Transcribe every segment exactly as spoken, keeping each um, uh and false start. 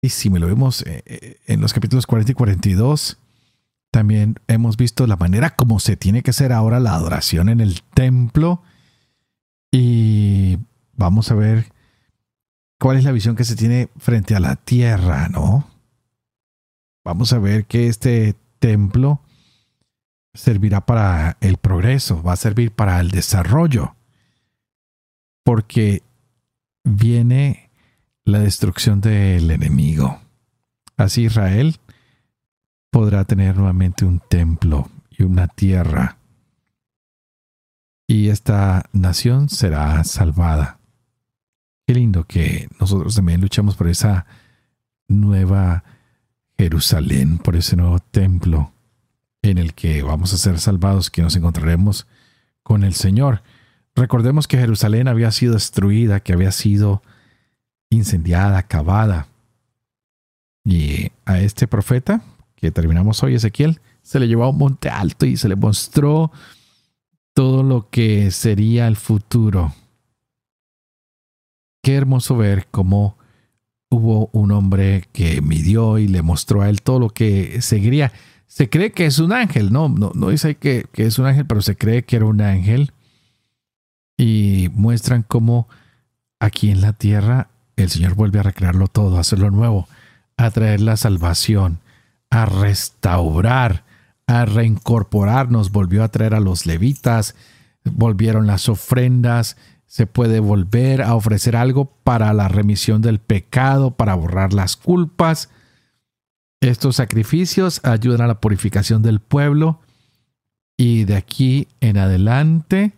Y si me lo vemos eh, en los capítulos cuarenta y cuarenta y dos, también hemos visto la manera como se tiene que hacer ahora la adoración en el templo. Y vamos a ver cuál es la visión que se tiene frente a la tierra, ¿no? Vamos a ver que este templo servirá para el progreso, va a servir para el desarrollo, porque viene la destrucción del enemigo. Así Israel podrá tener nuevamente un templo y una tierra, y esta nación será salvada. Qué lindo que nosotros también luchamos por esa nueva Jerusalén, por ese nuevo templo en el que vamos a ser salvados, que nos encontraremos con el Señor. Recordemos que Jerusalén había sido destruida, que había sido incendiada, acabada. Y a este profeta, que terminamos hoy, Ezequiel, se le llevó a un monte alto y se le mostró todo lo que sería el futuro. Qué hermoso ver cómo hubo un hombre que midió y le mostró a él todo lo que seguiría. Se cree que es un ángel, no, no, no dice que, que es un ángel, pero se cree que era un ángel. Y muestran cómo aquí en la tierra el Señor vuelve a recrearlo todo, a hacerlo nuevo, a traer la salvación, a restaurar, a reincorporarnos. Volvió a traer a los levitas, volvieron las ofrendas. Se puede volver a ofrecer algo para la remisión del pecado, para borrar las culpas. Estos sacrificios ayudan a la purificación del pueblo. Y de aquí en adelante,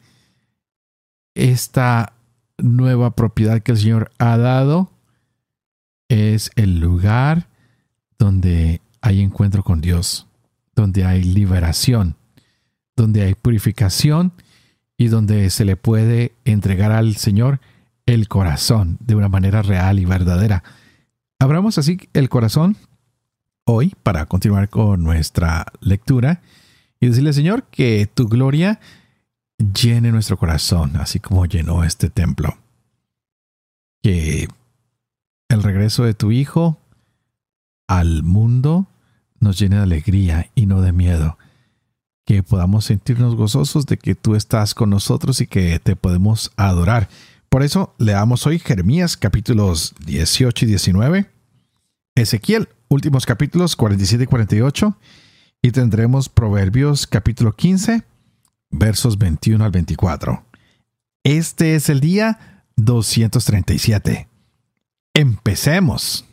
esta nueva propiedad que el Señor ha dado es el lugar donde hay encuentro con Dios, donde hay liberación, donde hay purificación y donde se le puede entregar al Señor el corazón de una manera real y verdadera. Abramos así el corazón hoy para continuar con nuestra lectura y decirle, Señor, que tu gloria llene nuestro corazón, así como llenó este templo. Que el regreso de tu Hijo al mundo nos llene de alegría y no de miedo. Que podamos sentirnos gozosos de que tú estás con nosotros y que te podemos adorar. Por eso leamos hoy Jeremías capítulos dieciocho y diecinueve, Ezequiel últimos capítulos cuarenta y siete y cuarenta y ocho, y tendremos Proverbios capítulo quince, versos veintiuno al veinticuatro. Este es el día doscientos treinta y siete. Empecemos.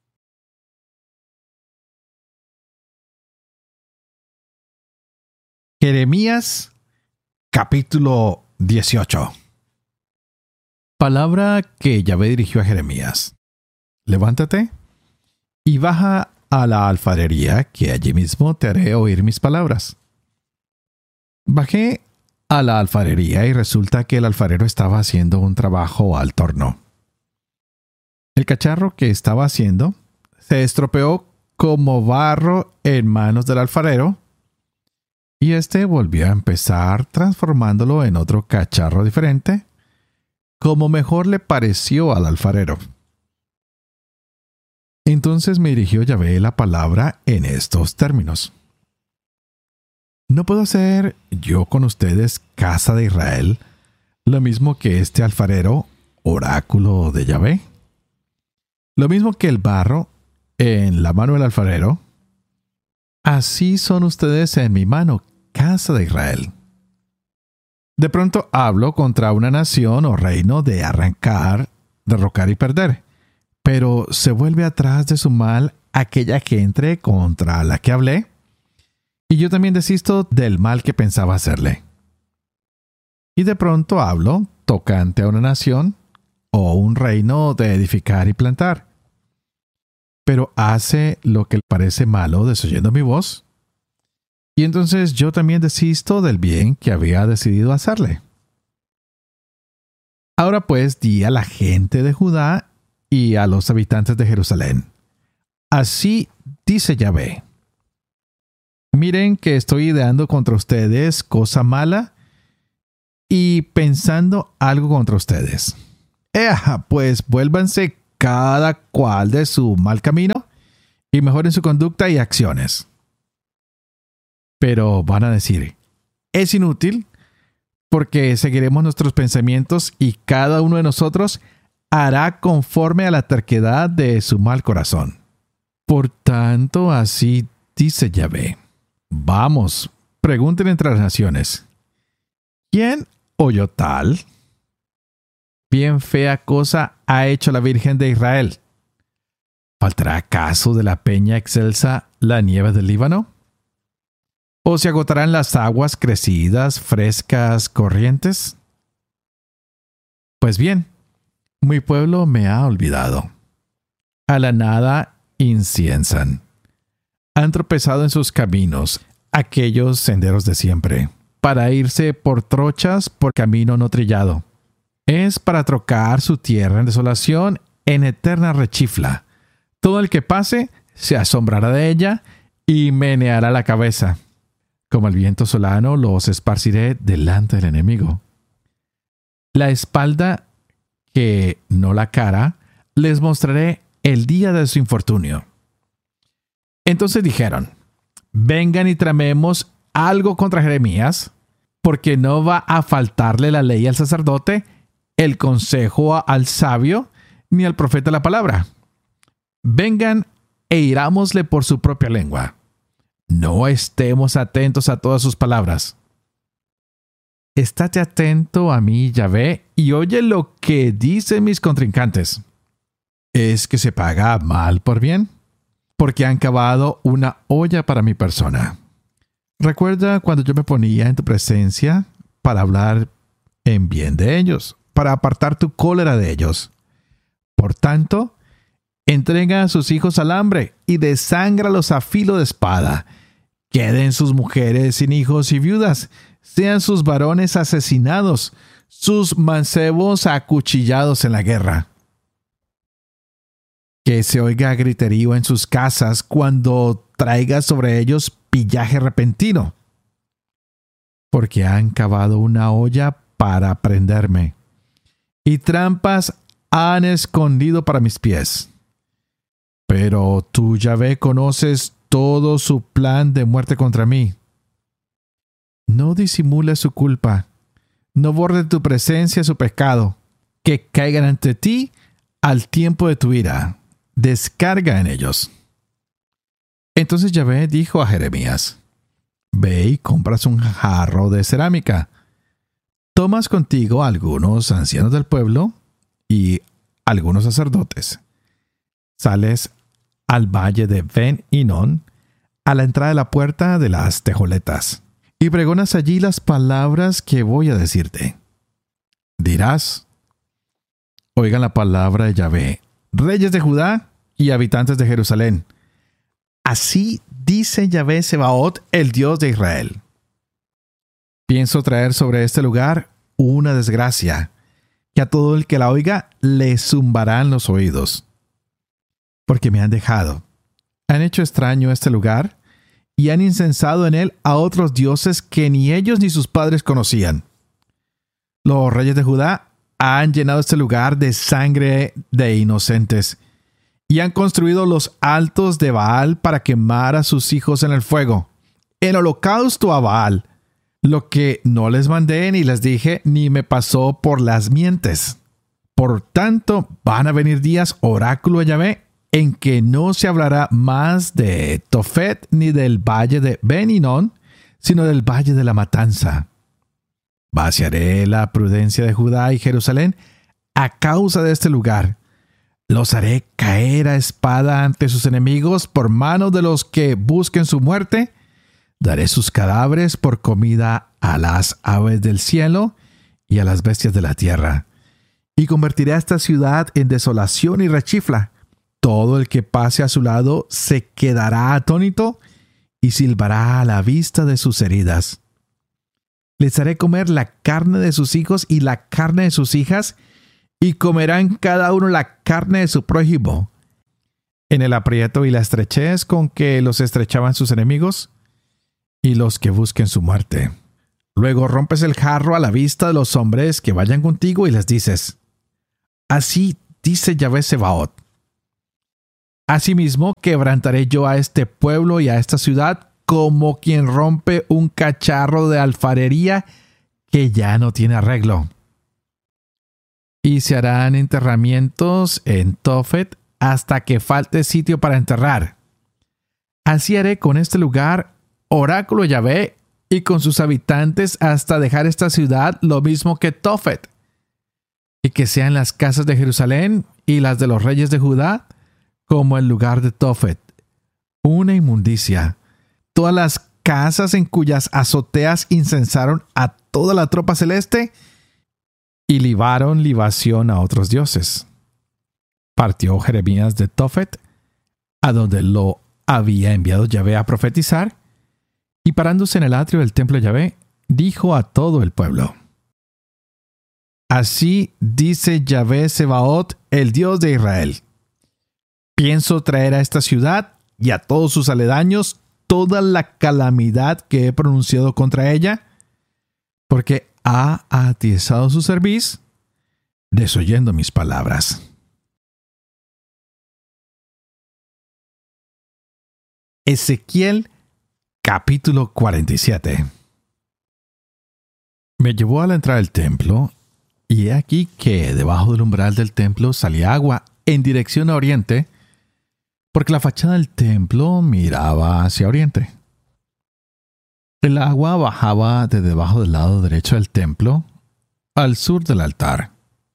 Jeremías capítulo dieciocho. Palabra que Yahvé dirigió a Jeremías. Levántate y baja a la alfarería, que allí mismo te haré oír mis palabras. Bajé a la alfarería y resulta que el alfarero estaba haciendo un trabajo al torno. El cacharro que estaba haciendo se estropeó como barro en manos del alfarero, y este volvió a empezar transformándolo en otro cacharro diferente, como mejor le pareció al alfarero. Entonces me dirigió Yahvé la palabra en estos términos: ¿no puedo hacer yo con ustedes, casa de Israel, lo mismo que este alfarero, oráculo de Yahvé? Lo mismo que el barro en la mano del alfarero, así son ustedes en mi mano, casa de Israel. De pronto hablo contra una nación o reino de arrancar, derrocar y perder, pero se vuelve atrás de su mal aquella gente contra la que hablé, y yo también desisto del mal que pensaba hacerle. Y de pronto hablo tocante a una nación o un reino de edificar y plantar, pero hace lo que le parece malo desoyendo mi voz, y entonces yo también desisto del bien que había decidido hacerle. Ahora pues di a la gente de Judá y a los habitantes de Jerusalén: así dice Yahvé, miren que estoy ideando contra ustedes cosa mala y pensando algo contra ustedes. Ea, pues vuélvanse cada cual de su mal camino y mejoren su conducta y acciones. Pero van a decir, es inútil porque seguiremos nuestros pensamientos y cada uno de nosotros hará conforme a la terquedad de su mal corazón. Por tanto, así dice Yahvé. Vamos, pregunten entre las naciones. ¿Quién oyó tal? Bien fea cosa ha hecho la Virgen de Israel. ¿Faltará acaso de la peña excelsa la nieve del Líbano? ¿O se agotarán las aguas crecidas, frescas, corrientes? Pues bien, mi pueblo me ha olvidado. A la nada inciensan. Han tropezado en sus caminos, aquellos senderos de siempre, para irse por trochas por camino no trillado. Es para trocar su tierra en desolación en eterna rechifla. Todo el que pase se asombrará de ella y meneará la cabeza. Como el viento solano los esparciré delante del enemigo. La espalda, que no la cara, les mostraré el día de su infortunio. Entonces dijeron, vengan y tramemos algo contra Jeremías, porque no va a faltarle la ley al sacerdote, el consejo al sabio, ni al profeta la palabra. Vengan e irámosle por su propia lengua. No estemos atentos a todas sus palabras. Estate atento a mí, Yahvé, y oye lo que dicen mis contrincantes. ¿Es que se paga mal por bien? Porque han cavado una olla para mi persona. Recuerda cuando yo me ponía en tu presencia para hablar en bien de ellos, para apartar tu cólera de ellos. Por tanto, entrega a sus hijos al hambre y desángralos a filo de espada. Queden sus mujeres sin hijos y viudas, sean sus varones asesinados, sus mancebos acuchillados en la guerra. Que se oiga griterío en sus casas cuando traiga sobre ellos pillaje repentino. Porque han cavado una olla para prenderme, y trampas han escondido para mis pies. Pero tú, Yahvé, conoces todo su plan de muerte contra mí. No disimules su culpa, no borres de tu presencia su pecado, que caigan ante ti al tiempo de tu ira. Descarga en ellos. Entonces Yahvé dijo a Jeremías, ve y compras un jarro de cerámica. Tomas contigo a algunos ancianos del pueblo y algunos sacerdotes. Sales al valle de Ben Hinnom, a la entrada de la puerta de las tejoletas, y pregonas allí las palabras que voy a decirte. Dirás, oigan la palabra de Yahvé, reyes de Judá y habitantes de Jerusalén. Así dice Yahvé Sebaot, el Dios de Israel. Pienso traer sobre este lugar una desgracia, que a todo el que la oiga le zumbarán los oídos. Porque me han dejado, han hecho extraño este lugar, y han incensado en él a otros dioses que ni ellos ni sus padres conocían. Los reyes de Judá han llenado este lugar de sangre de inocentes, y han construido los altos de Baal para quemar a sus hijos en el fuego, en holocausto a Baal, lo que no les mandé ni les dije, ni me pasó por las mientes. Por tanto, van a venir días, oráculo de Yahvé, en que no se hablará más de Tofet ni del valle de Ben Hinnom, sino del valle de la matanza. Vaciaré la prudencia de Judá y Jerusalén a causa de este lugar. Los haré caer a espada ante sus enemigos por mano de los que busquen su muerte. Daré sus cadáveres por comida a las aves del cielo y a las bestias de la tierra. Y convertiré a esta ciudad en desolación y rechifla. Todo el que pase a su lado se quedará atónito y silbará a la vista de sus heridas. Les haré comer la carne de sus hijos y la carne de sus hijas, y comerán cada uno la carne de su prójimo. En el aprieto y la estrechez con que los estrechaban sus enemigos, y los que busquen su muerte. Luego rompes el jarro a la vista de los hombres que vayan contigo y les dices, así dice Yahvé Sebaot. Asimismo, quebrantaré yo a este pueblo y a esta ciudad como quien rompe un cacharro de alfarería que ya no tiene arreglo. Y se harán enterramientos en Tofet hasta que falte sitio para enterrar. Así haré con este lugar, oráculo de Yahvé, y con sus habitantes hasta dejar esta ciudad lo mismo que Tofet. Y que sean las casas de Jerusalén y las de los reyes de Judá como el lugar de Tofet, una inmundicia. Todas las casas en cuyas azoteas incensaron a toda la tropa celeste y libaron libación a otros dioses. Partió Jeremías de Tofet, a donde lo había enviado Yahvé a profetizar, y parándose en el atrio del templo de Yahvé, dijo a todo el pueblo: Así dice Yahvé Sebaot, el Dios de Israel: Pienso traer a esta ciudad y a todos sus aledaños toda la calamidad que he pronunciado contra ella, porque ha atiezado su cerviz, desoyendo mis palabras. Ezequiel capítulo cuarenta y siete. Me llevó a la entrada del templo, y he aquí que debajo del umbral del templo salía agua en dirección a oriente, porque la fachada del templo miraba hacia oriente. El agua bajaba de debajo del lado derecho del templo, al sur del altar.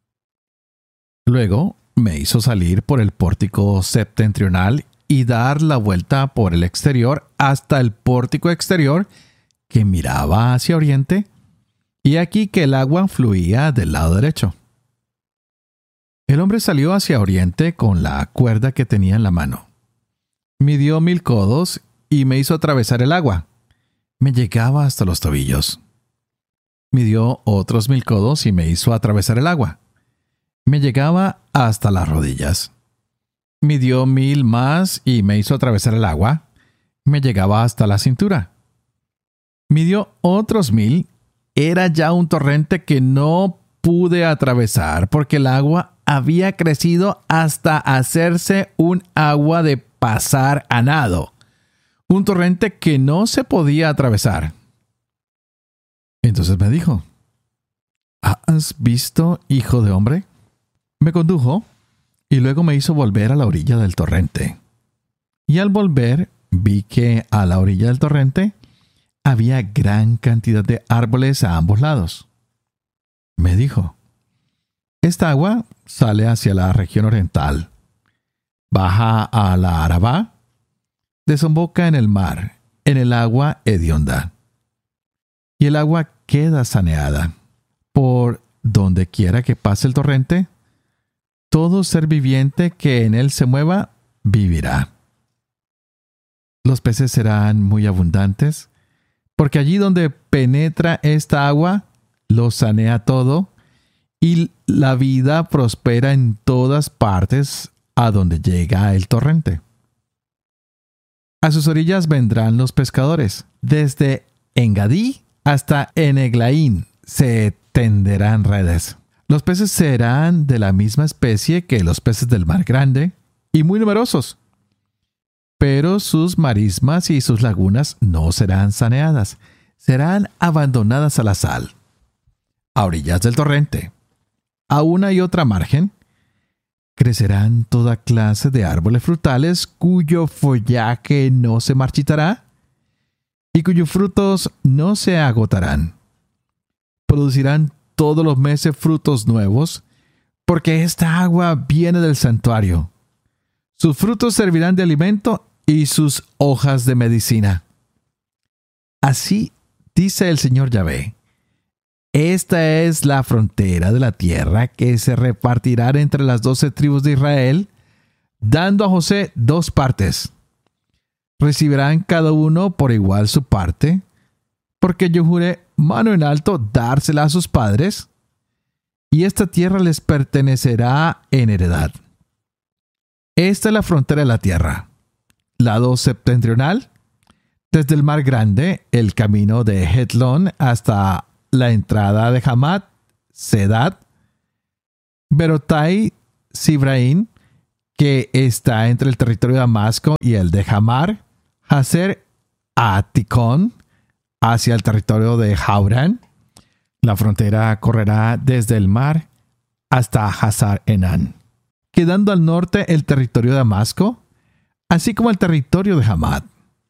Luego me hizo salir por el pórtico septentrional y dar la vuelta por el exterior hasta el pórtico exterior que miraba hacia oriente, y aquí que el agua fluía del lado derecho. El hombre salió hacia oriente con la cuerda que tenía en la mano. Midió mil codos y me hizo atravesar el agua. Me llegaba hasta los tobillos. Midió otros mil codos y me hizo atravesar el agua. Me llegaba hasta las rodillas. Midió mil más y me hizo atravesar el agua. Me llegaba hasta la cintura. Midió otros mil. Era ya un torrente que no pude atravesar porque el agua había crecido hasta hacerse un agua de pasar a nado. Un torrente que no se podía atravesar. Entonces me dijo: ¿Has visto, hijo de hombre? Me condujo y luego me hizo volver a la orilla del torrente. Y al volver vi que a la orilla del torrente había gran cantidad de árboles a ambos lados. Me dijo: Esta agua sale hacia la región oriental, baja a la Arabá, desemboca en el mar, en el agua hedionda. Y el agua queda saneada. Por donde quiera que pase el torrente, todo ser viviente que en él se mueva, vivirá. Los peces serán muy abundantes, porque allí donde penetra esta agua, lo sanea todo, y la vida prospera en todas partes a donde llega el torrente. A sus orillas vendrán los pescadores. Desde Engadí hasta Eneglaín se tenderán redes. Los peces serán de la misma especie que los peces del mar grande, y muy numerosos. Pero sus marismas y sus lagunas no serán saneadas, serán abandonadas a la sal. A orillas del torrente, a una y otra margen, crecerán toda clase de árboles frutales cuyo follaje no se marchitará y cuyos frutos no se agotarán. Producirán todos los meses frutos nuevos, porque esta agua viene del santuario. Sus frutos servirán de alimento y sus hojas de medicina. Así dice el Señor Yahvé: Esta es la frontera de la tierra que se repartirá entre las doce tribus de Israel, dando a José dos partes. Recibirán cada uno por igual su parte, porque yo juré mano en alto dársela a sus padres, y esta tierra les pertenecerá en heredad. Esta es la frontera de la tierra. Lado septentrional, desde el mar grande, el camino de Hetlón hasta la entrada de Hamat, Sedad, Berotai, Sibraín, que está entre el territorio de Damasco y el de Hamar, Hazer Aticón, hacia el territorio de Haurán. La frontera correrá desde el mar hasta Hazar Enán, quedando al norte el territorio de Damasco, así como el territorio de Hamad.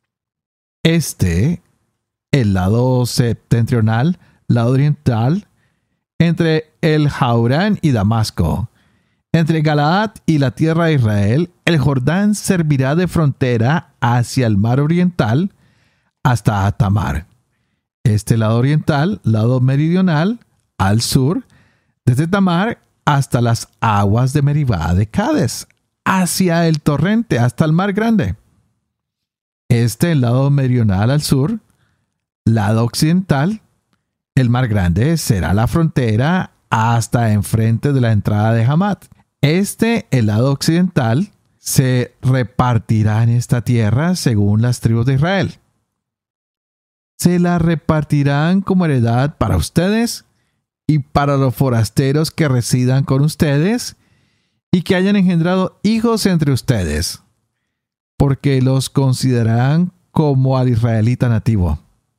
Este, el lado septentrional, lado oriental, entre el Haurán y Damasco. Entre Galaad y la tierra de Israel, el Jordán servirá de frontera hacia el mar oriental hasta Tamar. Este lado oriental, lado meridional, al sur, desde Tamar hasta las aguas de Meribá de Cades, hacia el torrente, hasta el mar grande. Este lado meridional al sur, lado occidental, el mar grande será la frontera hasta enfrente de la entrada de Hamat. Este, el lado occidental, se repartirá en esta tierra según las tribus de Israel. Se la repartirán como heredad para ustedes y para los forasteros que residan con ustedes y que hayan engendrado hijos entre ustedes, porque los considerarán como al israelita nativo.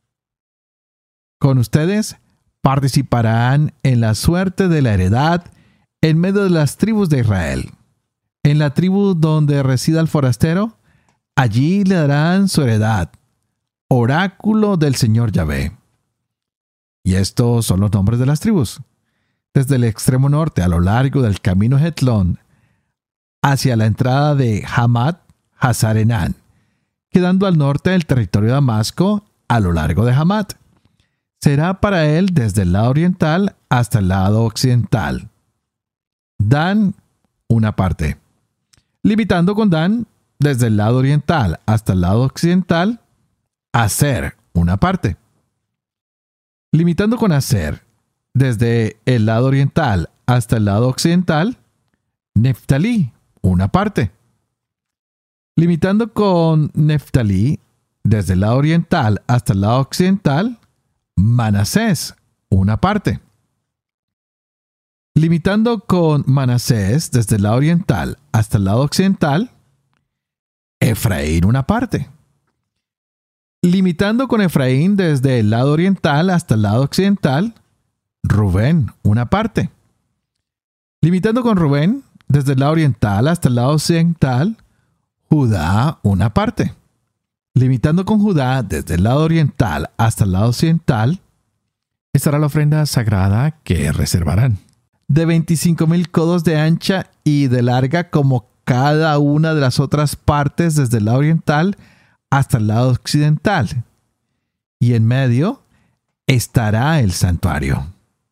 Con ustedes participarán en la suerte de la heredad en medio de las tribus de Israel. En la tribu donde resida el forastero, allí le darán su heredad, oráculo del Señor Yahvé. Y estos son los nombres de las tribus. Desde el extremo norte, a lo largo del camino Hetlón, hacia la entrada de Hamat, Hazar Enán, quedando al norte del territorio de Damasco, a lo largo de Hamat. Será para él desde el lado oriental hasta el lado occidental. Dan, una parte. Limitando con Dan, desde el lado oriental hasta el lado occidental, Aser, una parte. Limitando con Aser, desde el lado oriental hasta el lado occidental, Neftalí, una parte. Limitando con Neftalí, desde el lado oriental hasta el lado occidental, Manasés, una parte. Limitando con Manasés, desde el lado oriental hasta el lado occidental, Efraín, una parte. Limitando con Efraín desde el lado oriental hasta el lado occidental, Rubén, una parte. Limitando con Rubén desde el lado oriental hasta el lado occidental, Judá, una parte. Limitando con Judá desde el lado oriental hasta el lado occidental, estará la ofrenda sagrada que reservarán, de veinticinco mil codos de ancha y de larga como cada una de las otras partes desde el lado oriental hasta el lado occidental. Y en medio estará el santuario.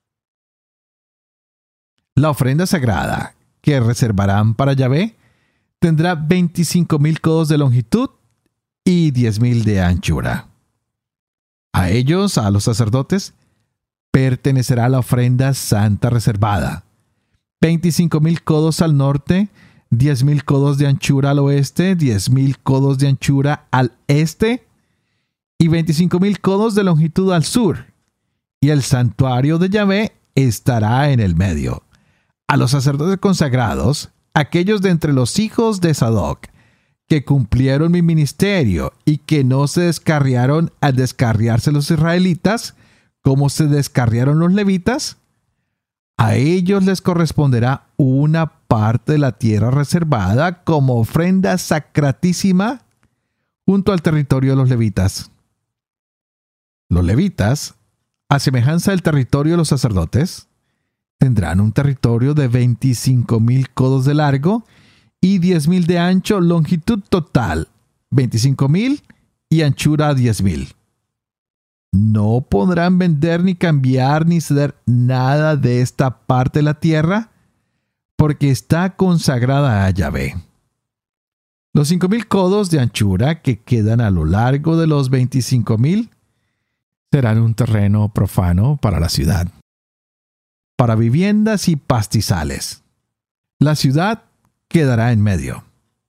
La ofrenda sagrada que reservarán para Yahvé tendrá veinticinco mil codos de longitud y diez mil de anchura. A ellos, a los sacerdotes, pertenecerá la ofrenda santa reservada. veinticinco mil codos al norte, diez mil codos de anchura al oeste, diez mil codos de anchura al este y veinticinco mil codos de longitud al sur. Y el santuario de Yahvé estará en el medio. A los sacerdotes consagrados, aquellos de entre los hijos de Sadoc, que cumplieron mi ministerio y que no se descarriaron al descarriarse los israelitas, como se descarriaron los levitas, a ellos les corresponderá una parte de la tierra reservada como ofrenda sacratísima junto al territorio de los levitas. Los levitas, a semejanza del territorio de los sacerdotes, tendrán un territorio de veinticinco mil codos de largo y diez mil de ancho, longitud total, veinticinco mil y anchura diez mil. No podrán vender ni cambiar ni ceder nada de esta parte de la tierra, porque está consagrada a Yahvé. Los cinco mil codos de anchura que quedan a lo largo de los veinticinco mil serán un terreno profano para la ciudad, para viviendas y pastizales. La ciudad quedará en medio.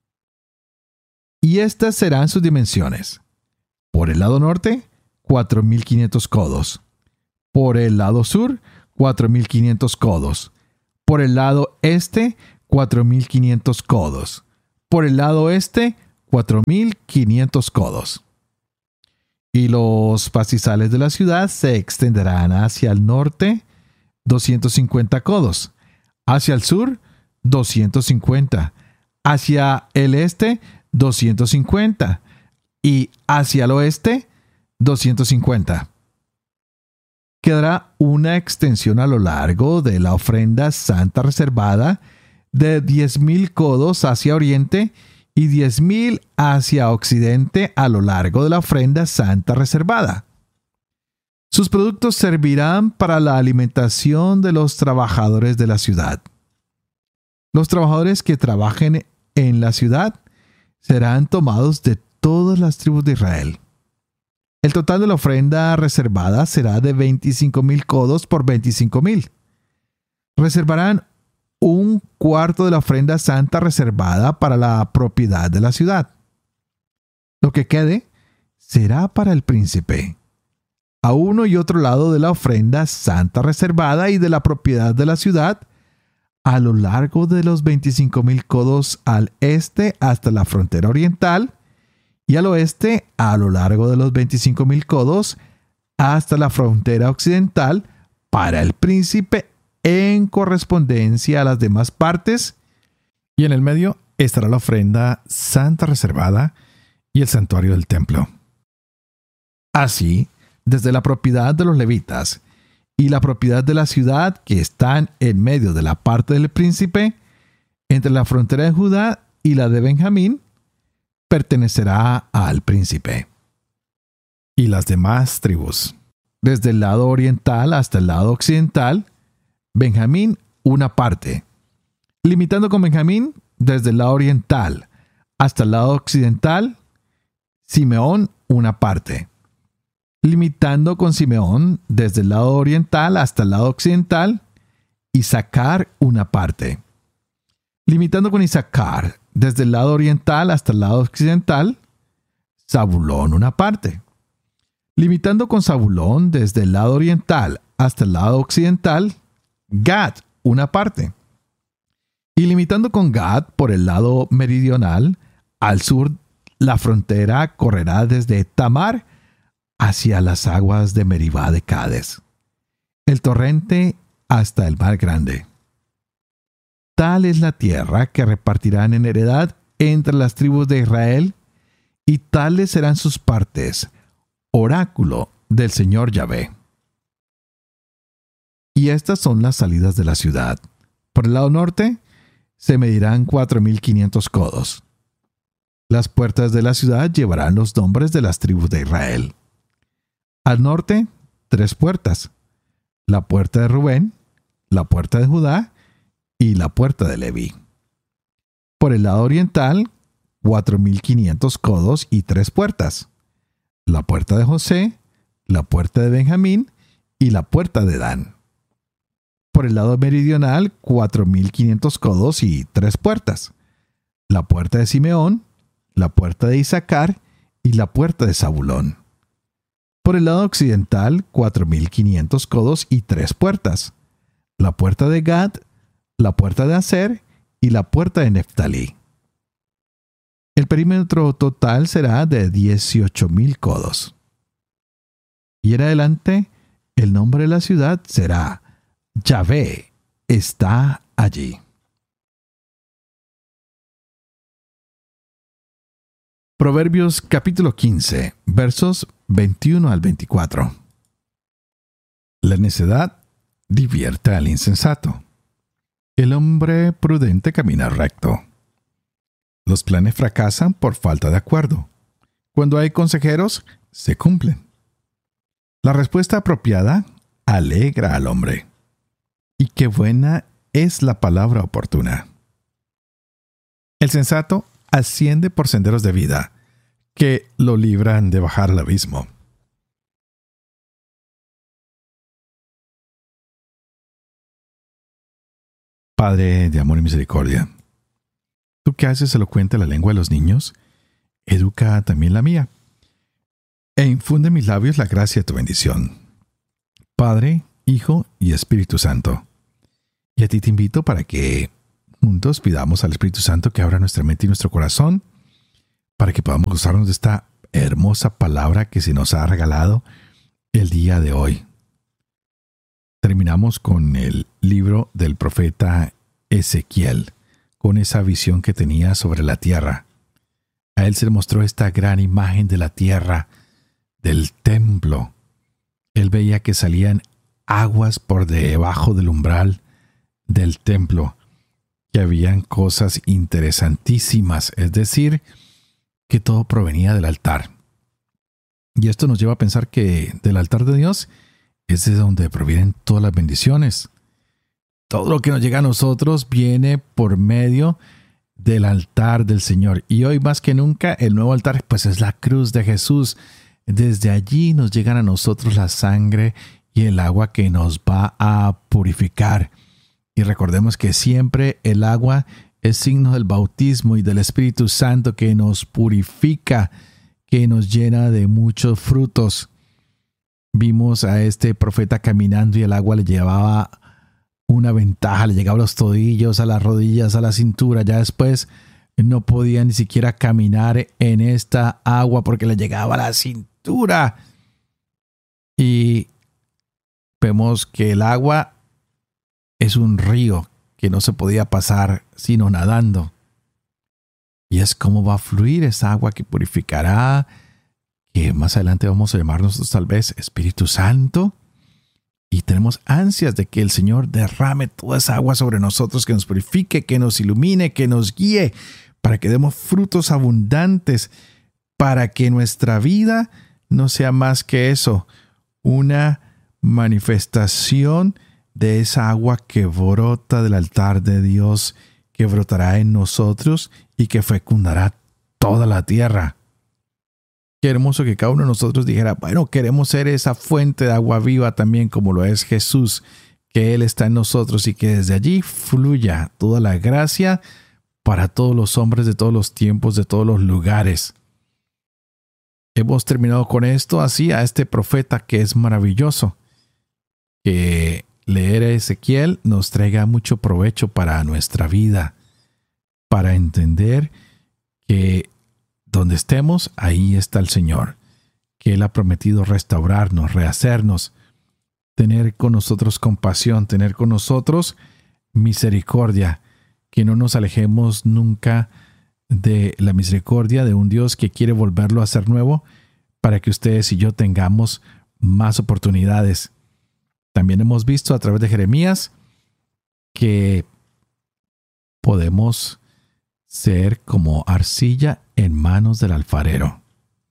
Y estas serán sus dimensiones. Por el lado norte, cuatro mil quinientos codos. Por el lado sur, cuatro mil quinientos codos. Por el lado este, cuatro mil quinientos codos. Por el lado oeste, cuatro mil quinientos codos. Y los pastizales de la ciudad se extenderán hacia el norte, doscientos cincuenta codos. Hacia el sur, doscientos cincuenta. Hacia el este, doscientos cincuenta. Y hacia el oeste, doscientos cincuenta. Quedará una extensión a lo largo de la ofrenda santa reservada de diez mil codos hacia oriente y diez mil hacia occidente a lo largo de la ofrenda santa reservada. Sus productos servirán para la alimentación de los trabajadores de la ciudad. Los trabajadores que trabajen en la ciudad serán tomados de todas las tribus de Israel. El total de la ofrenda reservada será de veinticinco mil codos por veinticinco mil. Reservarán un cuarto de la ofrenda santa reservada para la propiedad de la ciudad. Lo que quede será para el príncipe, a uno y otro lado de la ofrenda santa reservada y de la propiedad de la ciudad, a lo largo de los veinticinco mil codos al este hasta la frontera oriental, y al oeste a lo largo de los veinticinco mil codos hasta la frontera occidental para el príncipe en correspondencia a las demás partes, y en el medio estará la ofrenda santa reservada y el santuario del templo. Así, desde la propiedad de los levitas y la propiedad de la ciudad que están en medio de la parte del príncipe, entre la frontera de Judá y la de Benjamín, pertenecerá al príncipe. Y las demás tribus, desde el lado oriental hasta el lado occidental, Benjamín una parte, limitando con Benjamín desde el lado oriental hasta el lado occidental, Simeón una parte, limitando con Simeón desde el lado oriental hasta el lado occidental, Isaacar una parte, limitando con Isaacar desde el lado oriental hasta el lado occidental, Zabulón una parte, limitando con Zabulón desde el lado oriental hasta el lado occidental, Gad una parte, y limitando con Gad por el lado meridional, al sur la frontera correrá desde Tamar hacia las aguas de Meribá de Cades, el torrente hasta el mar grande. Tal es la tierra que repartirán en heredad entre las tribus de Israel, y tales serán sus partes, oráculo del Señor Yahvé. Y estas son las salidas de la ciudad. Por el lado norte se medirán cuatro mil quinientos codos. Las puertas de la ciudad llevarán los nombres de las tribus de Israel. Al norte, tres puertas: la puerta de Rubén, la puerta de Judá y la puerta de Leví. Por el lado oriental, cuatro mil quinientos codos y tres puertas: la puerta de José, la puerta de Benjamín y la puerta de Dan. Por el lado meridional, cuatro mil quinientos codos y tres puertas: la puerta de Simeón, la puerta de Isaacar y la puerta de Zabulón. Por el lado occidental, cuatro mil quinientos codos y tres puertas: la puerta de Gad, la puerta de Aser y la puerta de Neftalí. El perímetro total será de dieciocho mil codos. Y en adelante, el nombre de la ciudad será Yahvé está allí. Proverbios capítulo quince, versos veintiuno al veinticuatro. La necedad divierte al insensato. El hombre prudente camina recto. Los planes fracasan por falta de acuerdo. Cuando hay consejeros, se cumplen. La respuesta apropiada alegra al hombre. Y qué buena es la palabra oportuna. El sensato asciende por senderos de vida, que lo libran de bajar al abismo. Padre de amor y misericordia, tú que haces elocuente la lengua de los niños, educa también la mía, e infunde en mis labios la gracia de tu bendición. Padre, Hijo y Espíritu Santo. Y a ti te invito para que Juntos pidamos al Espíritu Santo que abra nuestra mente y nuestro corazón para que podamos gozarnos de esta hermosa palabra que se nos ha regalado el día de hoy. Terminamos con el libro del profeta Ezequiel, con esa visión que tenía sobre la tierra. A él se le mostró esta gran imagen de la tierra, del templo. Él veía que salían aguas por debajo del umbral del templo, que habían cosas interesantísimas, es decir, que todo provenía del altar. Y esto nos lleva a pensar que del altar de Dios es de donde provienen todas las bendiciones. Todo lo que nos llega a nosotros viene por medio del altar del Señor. Y hoy más que nunca el nuevo altar pues es la cruz de Jesús. Desde allí nos llegan a nosotros la sangre y el agua que nos va a purificar. Y recordemos que siempre el agua es signo del bautismo y del Espíritu Santo que nos purifica, que nos llena de muchos frutos. Vimos a este profeta caminando y el agua le llevaba una ventaja, le llegaba a los tobillos, a las rodillas, a la cintura. Ya después no podía ni siquiera caminar en esta agua porque le llegaba a la cintura. Y vemos que el agua es un río que no se podía pasar sino nadando. Y es como va a fluir esa agua que purificará, que más adelante vamos a llamarnos tal vez Espíritu Santo. Y tenemos ansias de que el Señor derrame toda esa agua sobre nosotros, que nos purifique, que nos ilumine, que nos guíe, para que demos frutos abundantes, para que nuestra vida no sea más que eso, una manifestación de esa agua que brota del altar de Dios, que brotará en nosotros y que fecundará toda la tierra. Qué hermoso que cada uno de nosotros dijera, bueno, queremos ser esa fuente de agua viva también como lo es Jesús, que Él está en nosotros y que desde allí fluya toda la gracia para todos los hombres de todos los tiempos, de todos los lugares. Hemos terminado con esto así a este profeta que es maravilloso, que leer a Ezequiel nos traiga mucho provecho para nuestra vida, para entender que donde estemos, ahí está el Señor, que Él ha prometido restaurarnos, rehacernos, tener con nosotros compasión, tener con nosotros misericordia, que no nos alejemos nunca de la misericordia de un Dios que quiere volverlo a hacer nuevo para que ustedes y yo tengamos más oportunidades. También hemos visto a través de Jeremías que podemos ser como arcilla en manos del alfarero.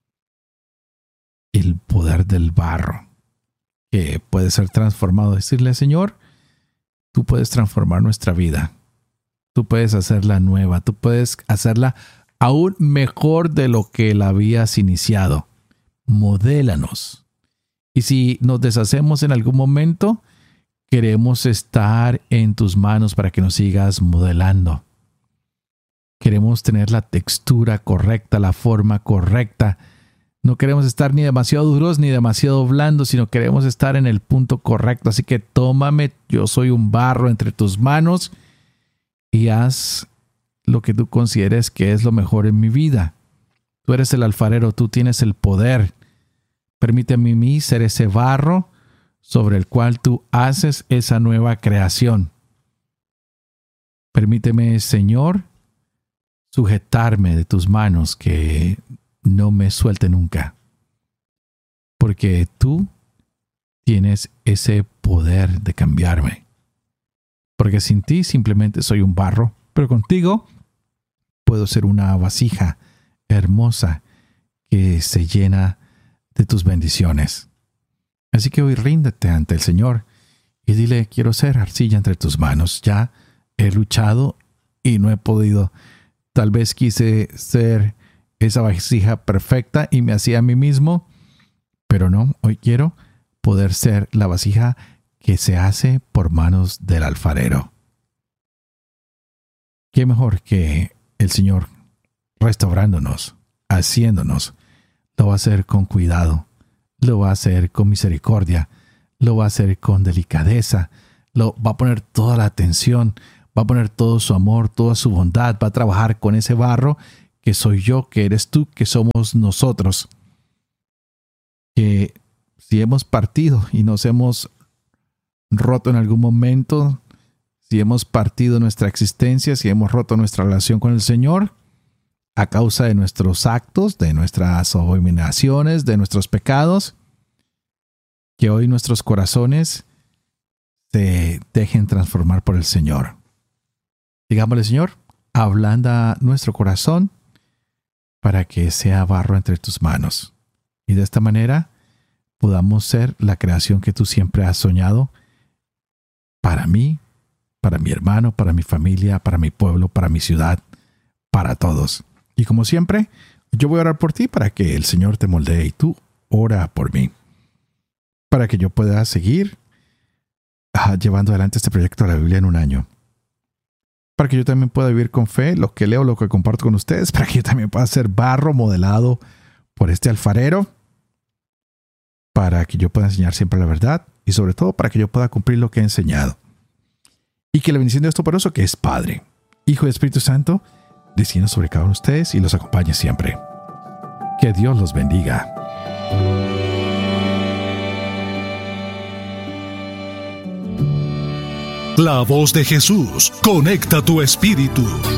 El poder del barro que puede ser transformado. Decirle, Señor, tú puedes transformar nuestra vida. Tú puedes hacerla nueva. Tú puedes hacerla aún mejor de lo que la habías iniciado. Modélanos. Y si nos deshacemos en algún momento, queremos estar en tus manos para que nos sigas modelando. Queremos tener la textura correcta, la forma correcta. No queremos estar ni demasiado duros ni demasiado blandos, sino queremos estar en el punto correcto. Así que tómame, yo soy un barro entre tus manos y haz lo que tú consideres que es lo mejor en mi vida. Tú eres el alfarero, tú tienes el poder. Permíteme a mí ser ese barro sobre el cual tú haces esa nueva creación. Permíteme, Señor, sujetarme de tus manos, que no me suelte nunca. Porque tú tienes ese poder de cambiarme. Porque sin ti simplemente soy un barro, pero contigo puedo ser una vasija hermosa que se llena de tus bendiciones. Así que hoy ríndete ante el Señor y dile, quiero ser arcilla entre tus manos. Ya he luchado y no he podido. Tal vez quise ser esa vasija perfecta y me hacía a mí mismo, pero no, hoy quiero poder ser la vasija que se hace por manos del alfarero. Qué mejor que el Señor restaurándonos, haciéndonos, lo va a hacer con cuidado, lo va a hacer con misericordia, lo va a hacer con delicadeza, lo va a poner toda la atención, va a poner todo su amor, toda su bondad, va a trabajar con ese barro que soy yo, que eres tú, que somos nosotros. Que si hemos partido y nos hemos roto en algún momento, si hemos partido nuestra existencia, si hemos roto nuestra relación con el Señor, a causa de nuestros actos, de nuestras abominaciones, de nuestros pecados, que hoy nuestros corazones se dejen transformar por el Señor. Digámosle, Señor, ablanda nuestro corazón para que sea barro entre tus manos. Y de esta manera podamos ser la creación que tú siempre has soñado para mí, para mi hermano, para mi familia, para mi pueblo, para mi ciudad, para todos. Y como siempre, yo voy a orar por ti para que el Señor te moldee y tú ora por mí, para que yo pueda seguir ah, llevando adelante este proyecto de la Biblia en un año. Para que yo también pueda vivir con fe lo que leo, lo que comparto con ustedes, para que yo también pueda ser barro modelado por este alfarero, para que yo pueda enseñar siempre la verdad y sobre todo para que yo pueda cumplir lo que he enseñado. Y que la bendición de Dios Todopoderoso, que es Padre, Hijo y Espíritu Santo, descienda sobre cada uno de ustedes y los acompañe siempre. Que Dios los bendiga. La voz de Jesús conecta tu espíritu.